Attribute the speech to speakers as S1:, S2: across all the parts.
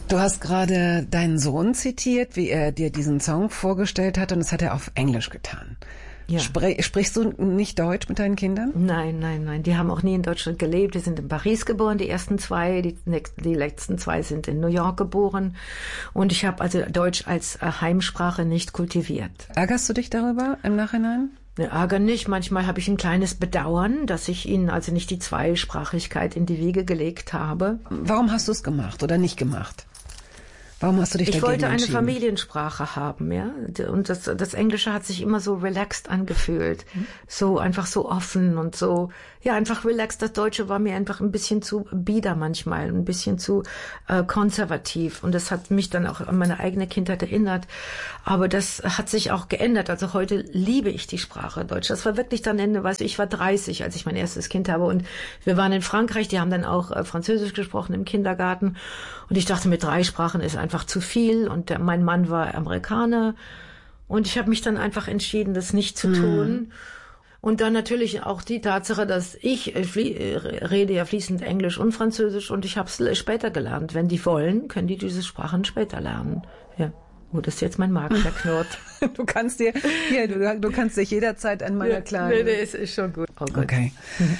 S1: Du hast gerade deinen Sohn zitiert, wie er dir diesen Song vorgestellt hat, und das hat er auf Englisch getan. Ja. Sprichst du nicht Deutsch mit deinen Kindern?
S2: Nein. Die haben auch nie in Deutschland gelebt. Die sind in Paris geboren, die ersten zwei. Die letzten zwei sind in New York geboren. Und ich habe also Deutsch als Heimsprache nicht kultiviert.
S1: Ärgerst du dich darüber im Nachhinein?
S2: Ne, Ärger nicht. Manchmal habe ich ein kleines Bedauern, dass ich ihnen also nicht die Zweisprachigkeit in die Wiege gelegt habe.
S1: Warum hast du es gemacht oder nicht gemacht? Warum hast du dich dagegen entschieden?
S2: Ich wollte eine Familiensprache haben, ja. Und das Englische hat sich immer so relaxed angefühlt. So einfach so offen und so, ja, einfach relaxed. Das Deutsche war mir einfach ein bisschen zu bieder manchmal, ein bisschen zu konservativ. Und das hat mich dann auch an meine eigene Kindheit erinnert. Aber das hat sich auch geändert. Also heute liebe ich die Sprache Deutsch. Das war wirklich dann Ende, weißt du, ich war 30, als ich mein erstes Kind habe. Und wir waren in Frankreich, die haben dann auch Französisch gesprochen im Kindergarten. Und ich dachte, mit 3 Sprachen ist einfach zu viel. Und mein Mann war Amerikaner. Und ich habe mich dann einfach entschieden, das nicht zu tun. Und dann natürlich auch die Tatsache, dass ich rede ja fließend Englisch und Französisch. Und ich habe es später gelernt. Wenn die wollen, können die diese Sprachen später lernen. Ja. Oh, das ist jetzt mein Magen, der knurrt.
S1: Du kannst dich jederzeit an meiner kleinen...
S2: Nee, ist schon gut.
S1: Oh, gut. Okay.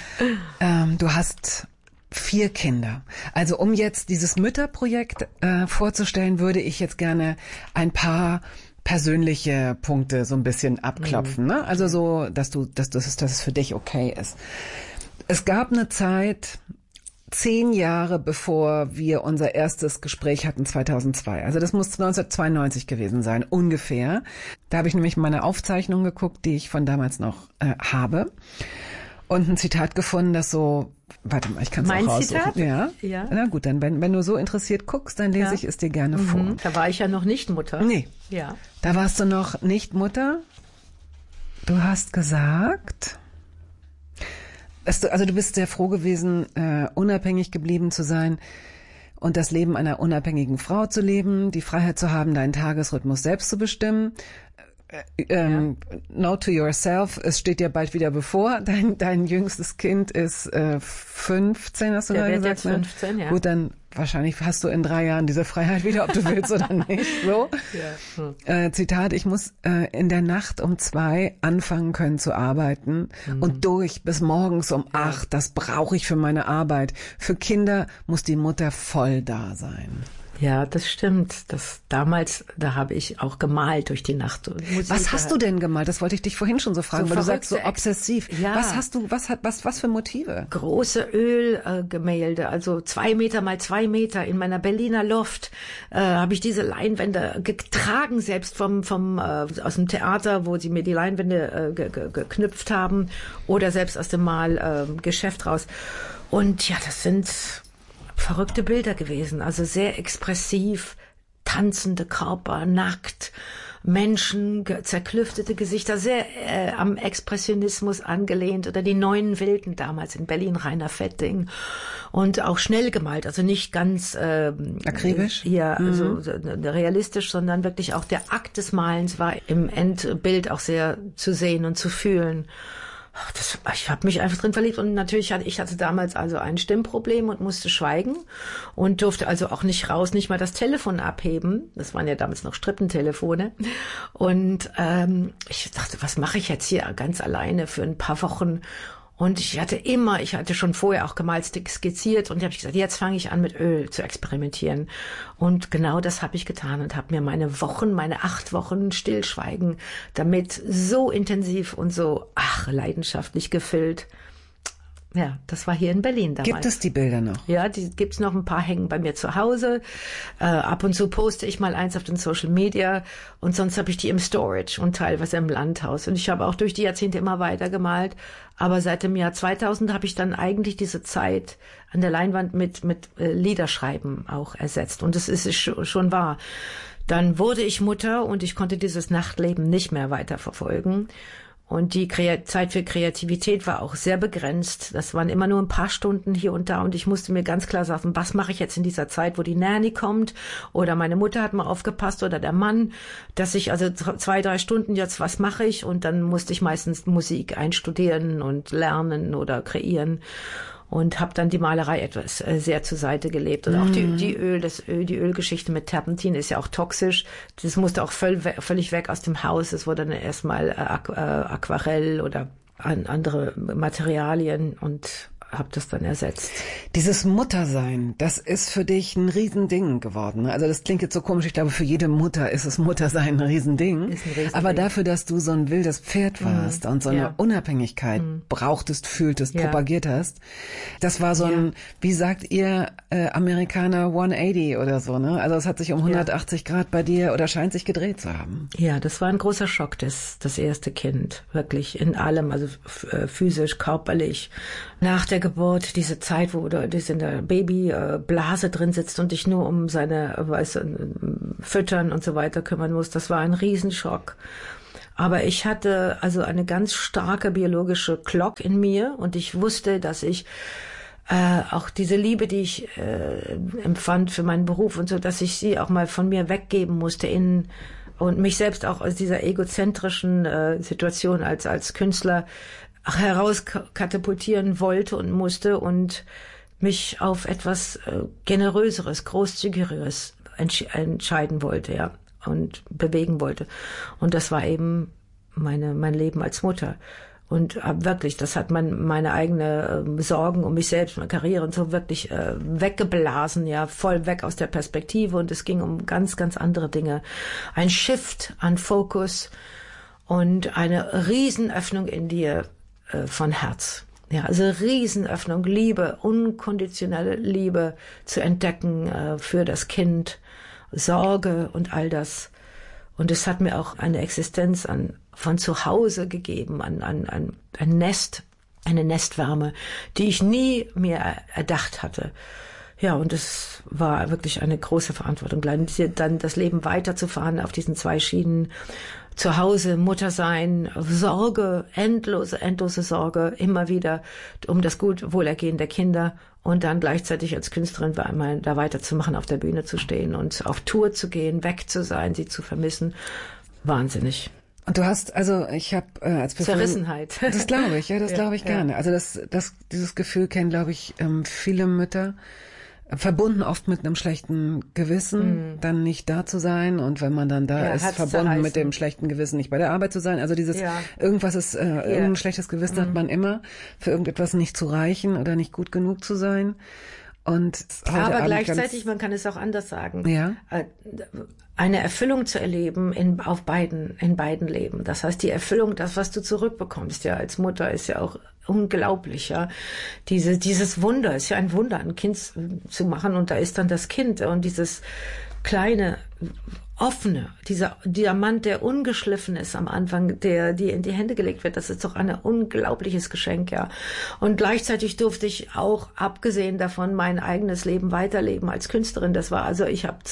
S1: Du hast 4 Kinder. Also um jetzt dieses Mütterprojekt vorzustellen, würde ich jetzt gerne ein paar persönliche Punkte so ein bisschen abklopfen, ne? Also so, dass es für dich okay ist. Es gab eine Zeit, 10 Jahre bevor wir unser erstes Gespräch hatten, 2002. Also das muss 1992 gewesen sein, ungefähr. Da habe ich nämlich meine Aufzeichnung geguckt, die ich von damals noch habe. Und ein Zitat gefunden, das so, warte mal, ich kann es auch raussuchen.
S2: Mein Zitat?
S1: Ja. Na gut, dann wenn du so interessiert guckst, dann lese ich es dir gerne vor.
S2: Da war ich ja noch nicht Mutter.
S1: Nee.
S2: Ja.
S1: Da warst du noch nicht Mutter. Du hast gesagt, du bist sehr froh gewesen, unabhängig geblieben zu sein und das Leben einer unabhängigen Frau zu leben, die Freiheit zu haben, deinen Tagesrhythmus selbst zu bestimmen. Note to yourself, es steht dir bald wieder bevor. Dein jüngstes Kind ist 15, hast du gerade gesagt?
S2: Der wird jetzt 15, ja.
S1: Gut, dann wahrscheinlich hast du in 3 Jahren diese Freiheit wieder, ob du willst oder nicht. So. Ja. Zitat, ich muss in der Nacht um 2 anfangen können zu arbeiten und durch bis morgens um 8. Das brauche ich für meine Arbeit. Für Kinder muss die Mutter voll da sein.
S2: Ja, das stimmt. Damals, da habe ich auch gemalt durch die Nacht.
S1: Was hast du denn gemalt? Das wollte ich dich vorhin schon so fragen, weil du sagst so obsessiv. Ja. Was für Motive?
S2: Große Ölgemälde, also 2 Meter mal 2 Meter in meiner Berliner Loft habe ich diese Leinwände getragen, selbst aus dem Theater, wo sie mir die Leinwände geknüpft haben, oder selbst aus dem Malgeschäft raus. Und ja, das sind verrückte Bilder gewesen, also sehr expressiv, tanzende Körper, nackt, Menschen, zerklüftete Gesichter, sehr am Expressionismus angelehnt, oder die Neuen Wilden damals in Berlin, Rainer Fetting, und auch schnell gemalt, also nicht ganz
S1: akribisch,
S2: also realistisch, sondern wirklich auch der Akt des Malens war im Endbild auch sehr zu sehen und zu fühlen. Ich habe mich einfach drin verliebt, und natürlich hatte damals also ein Stimmproblem und musste schweigen und durfte also auch nicht raus, nicht mal das Telefon abheben. Das waren ja damals noch Strippentelefone. Und ich dachte, was mache ich jetzt hier ganz alleine für ein paar Wochen? Und ich hatte schon vorher auch gemalt, skizziert, und habe ich gesagt, jetzt fange ich an, mit Öl zu experimentieren. Und genau das habe ich getan und habe mir meine 8 Wochen Stillschweigen damit so intensiv und so leidenschaftlich gefüllt. Ja, das war hier in Berlin damals.
S1: Gibt es die Bilder noch?
S2: Ja, die gibt's noch, ein paar hängen bei mir zu Hause. Ab und zu poste ich mal eins auf den Social Media, und sonst habe ich die im Storage und teilweise im Landhaus. Und ich habe auch durch die Jahrzehnte immer weiter gemalt. Aber seit dem Jahr 2000 habe ich dann eigentlich diese Zeit an der Leinwand mit Liederschreiben auch ersetzt. Und das ist schon wahr. Dann wurde ich Mutter und ich konnte dieses Nachtleben nicht mehr weiterverfolgen. Und die Zeit für Kreativität war auch sehr begrenzt. Das waren immer nur ein paar Stunden hier und da. Und ich musste mir ganz klar sagen, was mache ich jetzt in dieser Zeit, wo die Nanny kommt? Oder meine Mutter hat mal aufgepasst oder der Mann, dass ich also 2, 3 Stunden jetzt, was mache ich? Und dann musste ich meistens Musik einstudieren und lernen oder kreieren. und habe dann die Malerei etwas sehr zur Seite gelegt. Und auch die Ölgeschichte mit Terpentin ist ja auch toxisch. Das musste auch völlig weg aus dem Haus. Es wurde dann erstmal Aquarell oder andere Materialien und habe das dann ersetzt.
S1: Dieses Muttersein, das ist für dich ein Riesending geworden. Also das klingt jetzt so komisch, ich glaube, für jede Mutter ist das Muttersein ein Riesending.
S2: Ist ein Riesending.
S1: Aber dafür, dass du so ein wildes Pferd warst und so eine Unabhängigkeit brauchtest, fühltest, propagiert hast, das war so ein, wie sagt ihr Amerikaner, 180 oder so, ne? Also es hat sich um 180 Grad bei dir oder scheint sich gedreht zu haben.
S2: Ja, das war ein großer Schock, das erste Kind, wirklich in allem, also physisch, körperlich. Nach der Geburt, diese Zeit, wo du in der Babyblase drin sitzt und dich nur um seine Füttern und so weiter kümmern musst, das war ein Riesenschock. Aber ich hatte also eine ganz starke biologische Clock in mir und ich wusste, dass ich auch diese Liebe, die ich empfand für meinen Beruf und so, dass ich sie auch mal von mir weggeben musste und mich selbst auch aus dieser egozentrischen Situation als Künstler herauskatapultieren wollte und musste und mich auf etwas Generöseres, Großzügigeres entscheiden wollte, ja, und bewegen wollte. Und das war eben mein Leben als Mutter. Und wirklich, das hat meine eigene Sorgen um mich selbst, meine Karriere und so wirklich weggeblasen, ja, voll weg aus der Perspektive. Und es ging um ganz, ganz andere Dinge. Ein Shift an Fokus und eine Riesenöffnung in dir von Herz. Ja, also Riesenöffnung, Liebe, unkonditionelle Liebe zu entdecken für das Kind, Sorge und all das. Und es hat mir auch eine Existenz von zu Hause gegeben, ein Nest, eine Nestwärme, die ich nie mehr erdacht hatte. Ja, und es war wirklich eine große Verantwortung, dann das Leben weiterzufahren auf diesen 2 Schienen. Zu Hause, Mutter sein, Sorge, endlose Sorge, immer wieder um das Wohlergehen der Kinder und dann gleichzeitig als Künstlerin da weiterzumachen, auf der Bühne zu stehen und auf Tour zu gehen, weg zu sein, sie zu vermissen. Wahnsinnig.
S1: Und du hast, also ich habe als Person,
S2: Zerrissenheit.
S1: Das glaube ich, ja, das glaube ich gerne. Also dieses Gefühl kennen, glaube ich, viele Mütter. Verbunden oft mit einem schlechten Gewissen, dann nicht da zu sein und wenn man dann da ist, verbunden mit dem schlechten Gewissen, nicht bei der Arbeit zu sein. Also irgendwas ist, irgendein schlechtes Gewissen hat man immer, für irgendetwas nicht zu reichen oder nicht gut genug zu sein. Und
S2: aber gleichzeitig, man kann es auch anders sagen, eine Erfüllung zu erleben in beiden Leben. Das heißt, die Erfüllung, das, was du zurückbekommst, ja, als Mutter, ist ja auch unglaublich, ja. Dieses Wunder, ist ja ein Wunder, ein Kind zu machen und da ist dann das Kind und dieses kleine, offene, dieser Diamant, der ungeschliffen ist am Anfang, die in die Hände gelegt wird, das ist doch ein unglaubliches Geschenk, ja. Und gleichzeitig durfte ich auch, abgesehen davon, mein eigenes Leben weiterleben als Künstlerin. Das war also, ich habe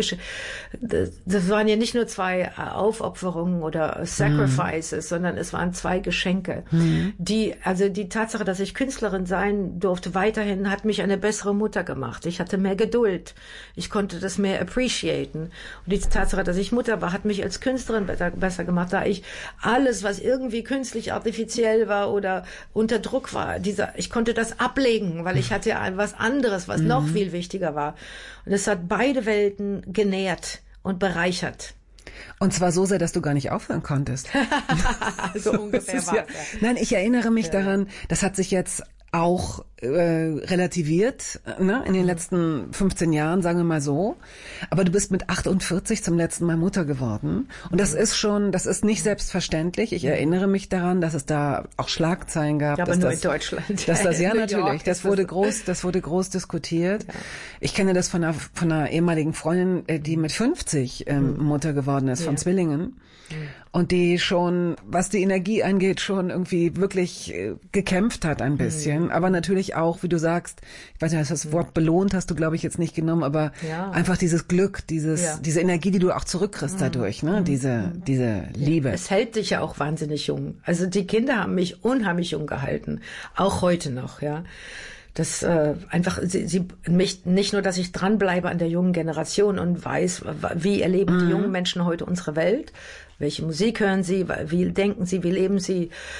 S2: das waren ja nicht nur 2 Aufopferungen oder Sacrifices, sondern es waren 2 Geschenke. Die Tatsache, dass ich Künstlerin sein durfte, weiterhin hat mich eine bessere Mutter gemacht. Ich hatte mehr Geduld. Ich konnte das mehr appreciaten. Und die Tatsache, dass ich Mutter war, hat mich als Künstlerin besser gemacht, da ich alles, was irgendwie künstlich artifiziell war oder unter Druck war, ich konnte das ablegen, weil ich hatte ja was anderes, was noch viel wichtiger war. Und es hat beide Welten genährt und bereichert.
S1: Und zwar so sehr, dass du gar nicht aufhören konntest.
S2: So ungefähr war es.
S1: Nein, ich erinnere mich daran, das hat sich jetzt auch relativiert, ne, in den letzten 15 Jahren, sagen wir mal so. Aber du bist mit 48 zum letzten Mal Mutter geworden. Und das ist nicht selbstverständlich. Ich erinnere mich daran, dass es da auch Schlagzeilen gab.
S2: Ja, aber nur in Deutschland.
S1: Ja, natürlich. Das wurde groß diskutiert. Ja. Ich kenne das von einer ehemaligen Freundin, die mit 50 Mutter geworden ist, von Zwillingen. Und die schon, was die Energie angeht, schon irgendwie wirklich gekämpft hat ein bisschen. Aber natürlich auch, wie du sagst, ich weiß nicht, das Wort belohnt hast du, glaube ich, jetzt nicht genommen, aber einfach dieses Glück, diese Energie, die du auch zurückkriegst dadurch, ne? Diese Liebe.
S2: Es hält dich ja auch wahnsinnig jung. Also die Kinder haben mich unheimlich jung gehalten. Auch heute noch, ja. Das einfach mich nicht nur, dass ich dranbleibe an der jungen Generation und weiß, wie erleben die jungen Menschen heute unsere Welt, welche Musik hören sie, wie denken sie, wie leben sie,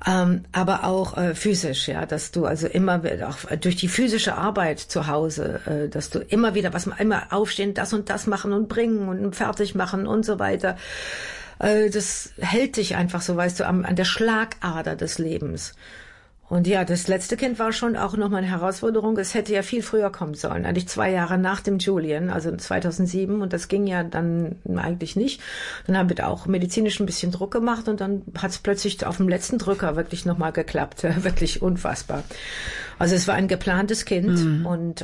S2: aber auch physisch, ja, dass du also immer auch durch die physische Arbeit zu Hause, dass du immer wieder immer aufstehen, das und das machen und bringen und fertig machen und so weiter. Das hält dich einfach so, weißt du, an der Schlagader des Lebens. Und ja, das letzte Kind war schon auch nochmal eine Herausforderung. Es hätte ja viel früher kommen sollen, eigentlich 2 Jahre nach dem Julian, also 2007. Und das ging ja dann eigentlich nicht. Dann haben wir da auch medizinisch ein bisschen Druck gemacht und dann hat es plötzlich auf dem letzten Drücker wirklich nochmal geklappt. Wirklich unfassbar. Also es war ein geplantes Kind und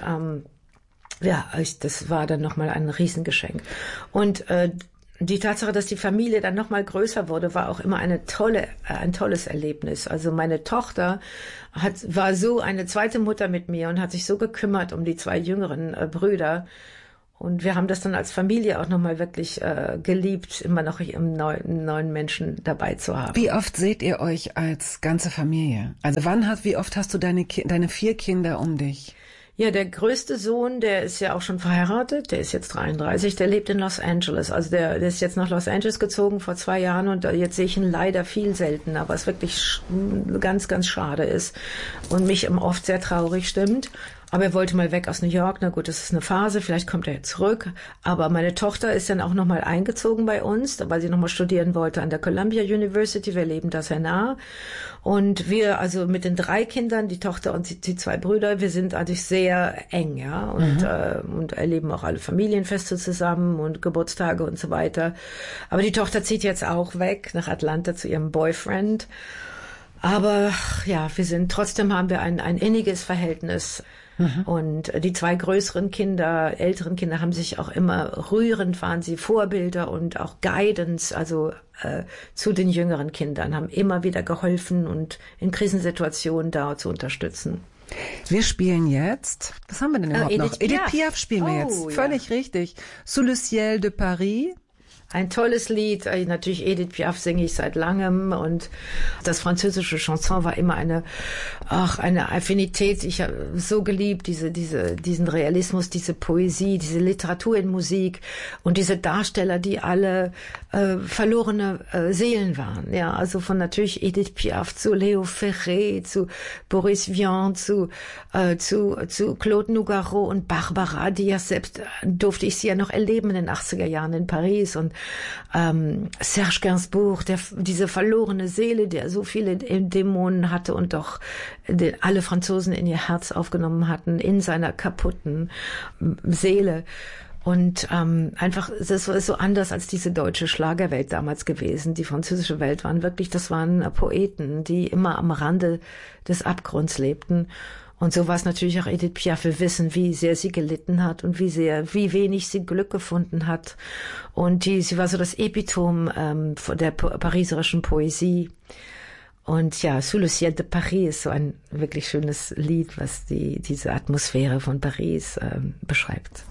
S2: das war dann nochmal ein Riesengeschenk. Und die Tatsache, dass die Familie dann noch mal größer wurde, war auch immer ein tolles Erlebnis. Also meine Tochter war so eine zweite Mutter mit mir und hat sich so gekümmert um die 2 jüngeren Brüder. Und wir haben das dann als Familie auch noch mal wirklich geliebt, immer noch einen neuen Menschen dabei zu haben.
S1: Wie oft seht ihr euch als ganze Familie? Also wie oft hast du deine 4 Kinder um dich?
S2: Ja, der größte Sohn, der ist ja auch schon verheiratet, der ist jetzt 33, der lebt in Los Angeles. Also der ist jetzt nach Los Angeles gezogen vor 2 Jahren und jetzt sehe ich ihn leider viel seltener, was wirklich ganz, ganz schade ist und mich oft sehr traurig stimmt. Aber er wollte mal weg aus New York. Na gut, das ist eine Phase, vielleicht kommt er jetzt zurück. Aber meine Tochter ist dann auch nochmal eingezogen bei uns, weil sie nochmal studieren wollte an der Columbia University. Wir leben da sehr nah. Und wir, also mit den 3 Kindern, die Tochter und die 2 Brüder, wir sind eigentlich sehr eng, ja. Und erleben auch alle Familienfeste zusammen und Geburtstage und so weiter. Aber die Tochter zieht jetzt auch weg nach Atlanta zu ihrem Boyfriend. Aber ja, trotzdem haben wir ein inniges Verhältnis. Und die 2 größeren Kinder, älteren Kinder haben sich auch immer rührend, waren sie Vorbilder und auch Guidance, also zu den jüngeren Kindern, haben immer wieder geholfen und in Krisensituationen da zu unterstützen.
S1: Wir spielen jetzt, was haben wir denn überhaupt noch? Edith Piaf spielen wir jetzt, völlig richtig. Sous le ciel de Paris.
S2: Ein tolles Lied, natürlich Edith Piaf singe ich seit langem und das französische Chanson war immer eine Affinität. Ich habe so geliebt, diesen Realismus, diese Poesie, diese Literatur in Musik und diese Darsteller, die alle verlorene Seelen waren. Ja, also von natürlich Edith Piaf zu Léo Ferré, zu Boris Vian, zu Claude Nougaro und Barbara Diaz. Selbst durfte ich sie ja noch erleben in den 80er Jahren in Paris und Serge Gainsbourg, diese verlorene Seele, der so viele Dämonen hatte und doch alle Franzosen in ihr Herz aufgenommen hatten, in seiner kaputten Seele. Und einfach, das war so anders als diese deutsche Schlagerwelt damals gewesen. Die französische Welt das waren Poeten, die immer am Rande des Abgrunds lebten. Und so war es natürlich auch Edith Piaf. Wir wissen, wie sehr sie gelitten hat und wie wenig sie Glück gefunden hat. Und sie war so das Epitom der pariserischen Poesie. Und ja, Sous le ciel de Paris ist so ein wirklich schönes Lied, was diese Atmosphäre von Paris beschreibt.